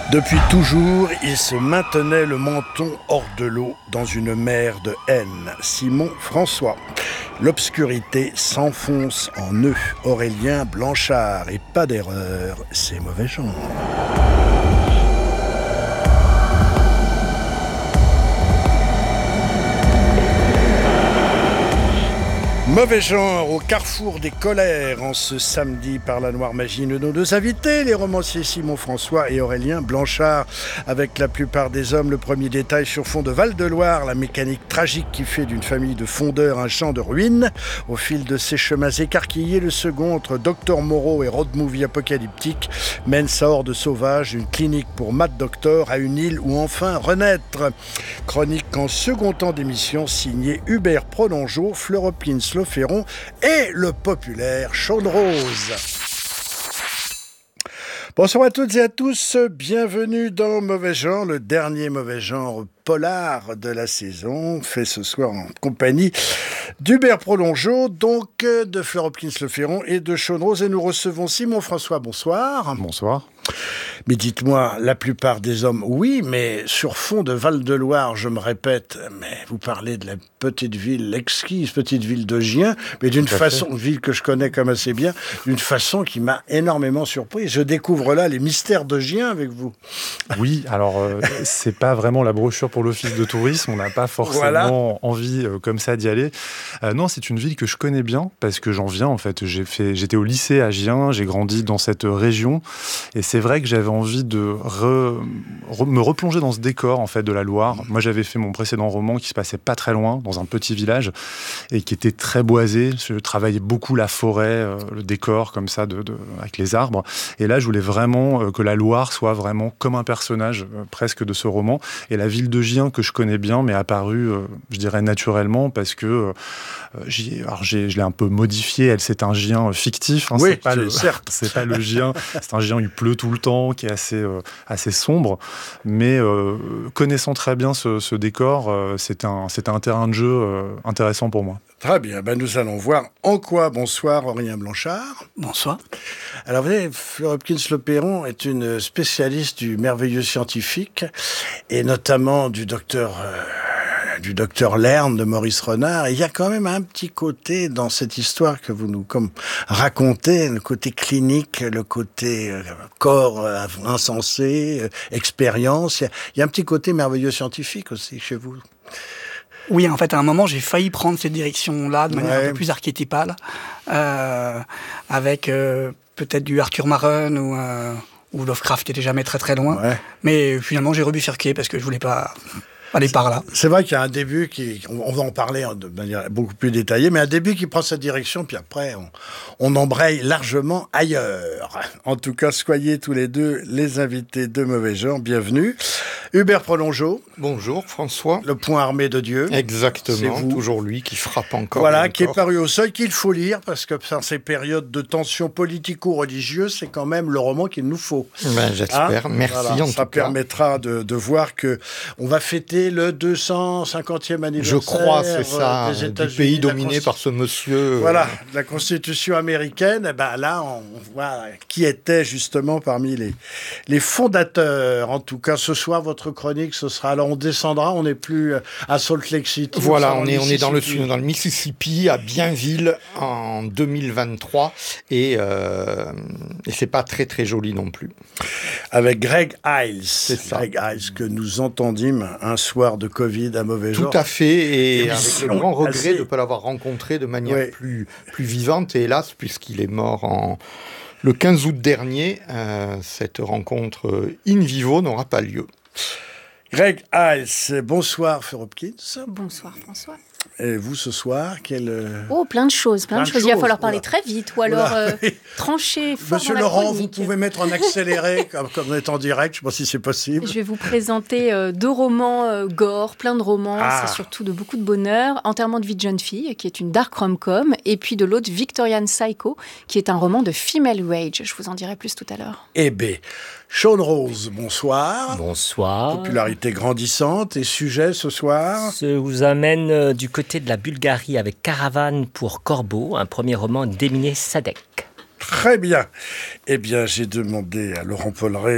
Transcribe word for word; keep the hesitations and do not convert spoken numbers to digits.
Depuis toujours, il se maintenait le menton hors de l'eau dans une mer de haine. Simon François. L'obscurité s'enfonce en eux. Aurélien Blanchard. Et pas d'erreur, c'est mauvais genre. Mauvais genre au carrefour des colères en ce samedi par la Noire Magie de nos deux invités, les romanciers Simon François et Aurélien Blanchard. Avec La plupart des hommes, le premier détail sur fond de Val-de-Loire, la mécanique tragique qui fait d'une famille de fondeurs un champ de ruines. Au fil de ces chemins écarquillés, le second, entre Docteur Moreau et road movie apocalyptique, mène sa horde sauvage d'une clinique pour Mad Doctor à une île où enfin renaître. Chronique en second temps d'émission signée Hubert Prolongeau, Fleuropine Ferron et le populaire Chaude Rose. Bonsoir à toutes et à tous, bienvenue dans Mauvais Genre, le dernier mauvais genre polar de la saison, fait ce soir en compagnie d'Hubert Prolongeau, donc de Fleur Hopkins Le Ferron et de Chaude Rose, et nous recevons Simon François, bonsoir. Bonsoir. Mais dites-moi, la plupart des hommes, oui, mais sur fond de Val-de-Loire, je me répète, mais vous parlez de la petite ville, l'exquise petite ville de Gien, mais d'une façon, une ville que je connais comme assez bien, d'une façon qui m'a énormément surpris. Je découvre là les mystères de Gien avec vous. Oui, alors euh, c'est pas vraiment la brochure pour l'office de tourisme, on n'a pas forcément voilà. envie euh, comme ça d'y aller. Euh, non, c'est une ville que je connais bien parce que j'en viens en fait. J'ai fait, j'étais au lycée à Gien, j'ai grandi dans cette région et c'est vrai que j'avais envie de re, re, me replonger dans ce décor en fait de la Loire. Moi, j'avais fait mon précédent roman qui se passait pas très loin, dans un petit village, et qui était très boisé. Je travaillais beaucoup la forêt, euh, le décor comme ça, de, de, avec les arbres. Et là, je voulais vraiment euh, que la Loire soit vraiment comme un personnage euh, presque de ce roman. Et la ville de Gien, que je connais bien, m'est apparue, euh, je dirais naturellement, parce que euh, j'y, alors j'ai, je l'ai un peu modifié. Elle, c'est un Gien fictif. Hein, oui, c'est pas le, certes. C'est pas le Gien. C'est un Gien où il pleut tout le temps, qui est assez, euh, assez sombre. Mais euh, connaissant très bien ce, ce décor, euh, c'était un, c'était un terrain de jeu euh, intéressant pour moi. Très bien, ben nous allons voir en quoi. Bonsoir Aurélien Blanchard. Bonsoir. Alors vous savez, Fleur Hopkins Le Ferron est une spécialiste du merveilleux scientifique, et notamment du docteur... Euh du docteur Lerne de Maurice Renard. Et il y a quand même un petit côté dans cette histoire que vous nous comme racontez, le côté clinique, le côté euh, corps euh, insensé, euh, expérience. Il y, a, il y a un petit côté merveilleux scientifique aussi chez vous. Oui, en fait, à un moment, j'ai failli prendre cette direction-là de manière ouais. un peu plus archétypale, euh, avec euh, peut-être du Arthur Marron ou... Euh, ou Lovecraft qui était jamais très très loin. Ouais. Mais finalement, j'ai rebifurqué parce que je voulais pas... Allez par là. C'est vrai qu'il y a un début qui, on va en parler de manière beaucoup plus détaillée, mais un début qui prend cette direction, puis après on, on embraye largement ailleurs. En tout cas, soyez tous les deux les invités de Mauvais Genre, bienvenue. Hubert Prolongeau. Bonjour François. Le Point armé de Dieu. Exactement, toujours lui qui frappe encore. Voilà, qui est paru au Seuil, qu'il faut lire, parce que dans ces périodes de tension politico-religieuse, c'est quand même le roman qu'il nous faut. Ben, j'espère, hein merci voilà, en tout cas. Ça permettra de, de voir que on va fêter le deux cent cinquantième anniversaire. Je crois, c'est ça, des du pays dominé par ce monsieur. Voilà, la Constitution américaine. Et ben là, on voit qui était justement parmi les, les fondateurs. En tout cas, ce soir, votre chronique, ce sera... Alors, on descendra, on n'est plus à Salt Lake City. Voilà, on, on est, on est dans le, dans le Mississippi, à Bienville, en deux mille vingt-trois. Et, euh, et c'est pas très, très joli non plus. Avec Greg Iles. C'est ça. Greg Iles, que nous entendîmes un soir de Covid à Mauvais Genre. Tout à fait, et, et avec le grand regret assez... de ne pas l'avoir rencontré de manière ouais. plus, plus vivante, et hélas, puisqu'il est mort en... le quinze août dernier, euh, cette rencontre in vivo n'aura pas lieu. Greg Iles, bonsoir Fleur Hopkins. Bonsoir François. Et vous, ce soir, quel... Oh, plein de choses, plein, plein de choses. choses. Il va falloir parler très vite, ou alors euh, trancher fort Monsieur dans Laurent, la chronique. Vous pouvez mettre en accéléré, comme, comme on est en direct, je ne sais pas si c'est possible. Je vais vous présenter euh, deux romans euh, gore, plein de romans, ah. c'est surtout de beaucoup de bonheur. Enterrement de vie de jeune fille, qui est une dark rom-com, et puis de l'autre, Victorian Psycho, qui est un roman de female rage. Je vous en dirai plus tout à l'heure. Eh bien, Chaude Rose, bonsoir. Bonsoir. Popularité grandissante, et sujet ce soir? Je vous amène euh, du côté de la Bulgarie avec Caravane pour Corbeau, un premier roman d'Emine Sadek. Très bien. Eh bien, j'ai demandé à Laurent Polleret